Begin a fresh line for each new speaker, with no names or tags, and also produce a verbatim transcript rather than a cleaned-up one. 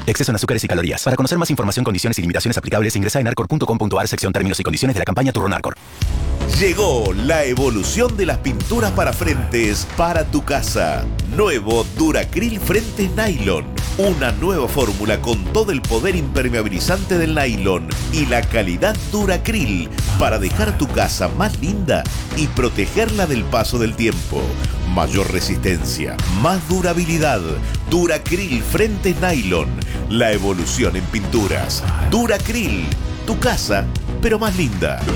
Exceso en azúcares y calorías. Para conocer más información, condiciones y limitaciones aplicables, ingresa en arcor punto com punto ar, sección términos y condiciones de la campaña Turrón Arcor.
Llegó la evolución de las pinturas para frentes para tu casa. Nuevo Duracril Frentes Nylon. Una nueva fórmula con todo el poder impermeabilizante del nylon y la calidad Duracril para dejar tu casa más linda y protegerla del paso del tiempo. Mayor resistencia, más durabilidad. Duracril Frentes Nylon. La evolución en pinturas. Duracril. Tu casa, pero más linda.